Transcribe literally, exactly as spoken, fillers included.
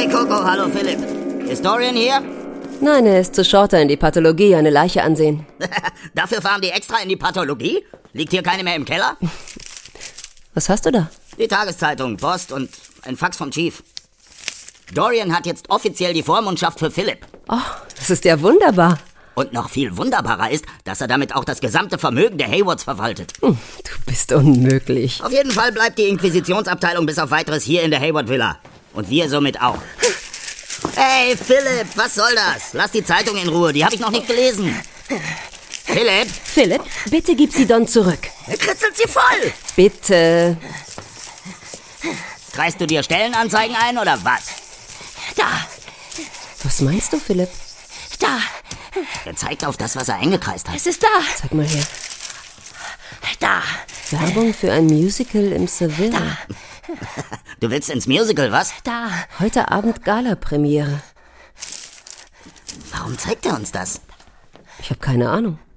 Coco, hallo Philipp. Ist Dorian hier? Nein, er ist zu Shorter in die Pathologie, eine Leiche ansehen. Dafür fahren die extra in die Pathologie? Liegt hier keine mehr im Keller? Was hast du da? Die Tageszeitung, Post und ein Fax vom Chief. Dorian hat jetzt offiziell die Vormundschaft für Philipp. Oh, das ist ja wunderbar. Und noch viel wunderbarer ist, dass er damit auch das gesamte Vermögen der Haywards verwaltet. Du bist unmöglich. Auf jeden Fall bleibt die Inquisitionsabteilung bis auf Weiteres hier in der Hayward Villa. Und wir somit auch. Hey, Philipp, was soll das? Lass die Zeitung in Ruhe, die habe ich noch nicht gelesen. Philipp? Philipp, bitte gib sie Don zurück. Er kritzelt sie voll. Bitte. Kreist du dir Stellenanzeigen ein, oder was? Da. Was meinst du, Philipp? Da. Er zeigt auf das, was er eingekreist hat. Es ist da. Zeig mal her. Da. Werbung für ein Musical im Seville. Da. Du willst ins Musical, was? Da. Heute Abend Gala-Premiere. Warum zeigt er uns das? Ich habe keine Ahnung.